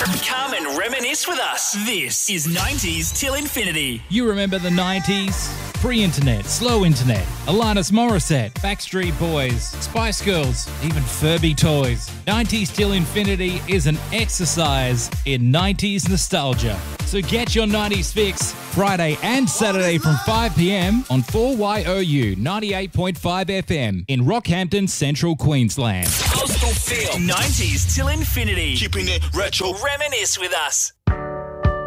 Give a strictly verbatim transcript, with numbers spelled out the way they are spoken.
Come and reminisce with us. This is nineties Till Infinity. You remember the nineties? Pre-internet, slow internet, Alanis Morissette, Backstreet Boys, Spice Girls, even Furby toys. nineties Till Infinity is an exercise in nineties nostalgia. So get your nineties fix Friday and Saturday from five p.m. on four Y O U ninety-eight point five F M in Rockhampton, Central Queensland. Coastal Feel. nineties Till Infinity. Keeping it retro. Reminisce with us.